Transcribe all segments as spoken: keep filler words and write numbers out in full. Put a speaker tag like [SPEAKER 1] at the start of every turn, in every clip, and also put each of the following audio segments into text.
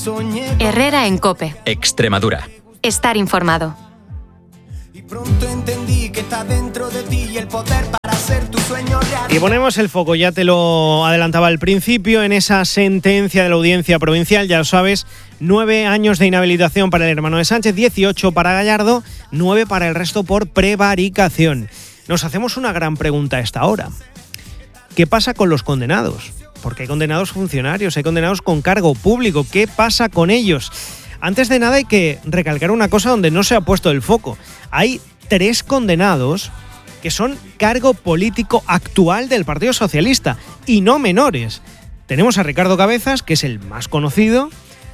[SPEAKER 1] Herrera en COPE.
[SPEAKER 2] Extremadura.
[SPEAKER 1] Estar informado.
[SPEAKER 3] Y pronto entendí que está dentro de ti el poder para hacer tu sueño real.
[SPEAKER 4] Y ponemos el foco, ya te lo adelantaba al principio, en esa sentencia de la Audiencia Provincial, ya lo sabes, nueve años de inhabilitación para el hermano de Sánchez, dieciocho para Gallardo, nueve para el resto por prevaricación. Nos hacemos una gran pregunta a esta hora. ¿Qué pasa con los condenados? Porque hay condenados funcionarios, hay condenados con cargo público. ¿Qué pasa con ellos? Antes de nada hay que recalcar una cosa donde no se ha puesto el foco. Hay tres condenados que son cargo político actual del Partido Socialista y no menores. Tenemos a Ricardo Cabezas, que es el más conocido,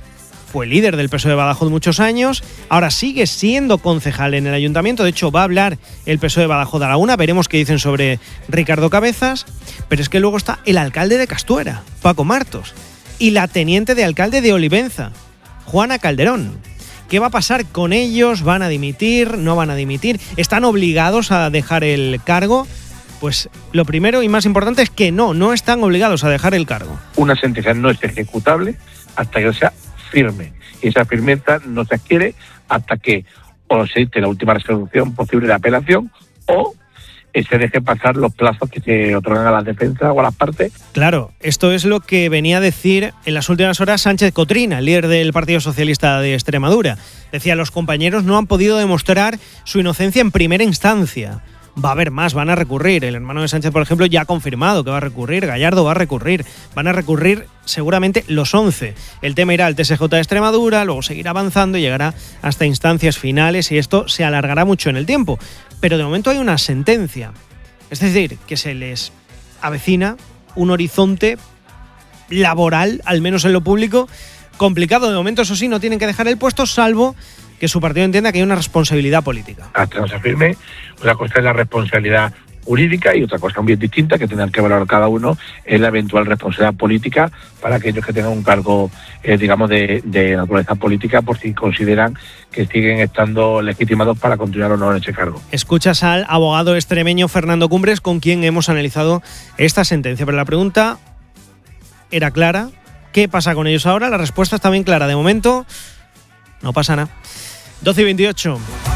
[SPEAKER 4] fue líder del P S O E de Badajoz muchos años, ahora sigue siendo concejal en el ayuntamiento, de hecho va a hablar el P S O E de Badajoz a la una, veremos qué dicen sobre Ricardo Cabezas, pero es que luego está el alcalde de Castuera, Paco Martos, y la teniente de alcalde de Olivenza, Juana Calderón. ¿Qué va a pasar con ellos? ¿Van a dimitir? ¿No van a dimitir? ¿Están obligados a dejar el cargo? Pues lo primero y más importante es que no, no están obligados a dejar el cargo.
[SPEAKER 5] Una sentencia no es ejecutable hasta que sea firme. Y esa firmeza no se adquiere hasta que o se dicte la última resolución posible de apelación o se deje pasar los plazos que se otorgan a las defensas o a las partes.
[SPEAKER 4] Claro, esto es lo que venía a decir en las últimas horas Sánchez Cotrina, líder del Partido Socialista de Extremadura. Decía, los compañeros no han podido demostrar su inocencia en primera instancia. Va a haber más, van a recurrir. El hermano de Sánchez, por ejemplo, ya ha confirmado que va a recurrir. Gallardo va a recurrir. Van a recurrir seguramente los once. El tema irá al T S J de Extremadura, luego seguirá avanzando y llegará hasta instancias finales y esto se alargará mucho en el tiempo. Pero de momento hay una sentencia. Es decir, que se les avecina un horizonte laboral, al menos en lo público, complicado. De momento, eso sí, no tienen que dejar el puesto, salvo que su partido entienda que hay una responsabilidad política.
[SPEAKER 5] Hasta no se firme, una cosa es la responsabilidad jurídica y otra cosa bien distinta que tendrán que valorar cada uno es la eventual responsabilidad política para aquellos que tengan un cargo, eh, digamos, de, de naturaleza política, por si consideran que siguen estando legitimados para continuar o no en ese cargo.
[SPEAKER 4] Escuchas al abogado extremeño Fernando Cumbres, con quien hemos analizado esta sentencia. Pero la pregunta era clara. ¿Qué pasa con ellos ahora? La respuesta está bien clara. De momento, no pasa nada. doce y veintiocho.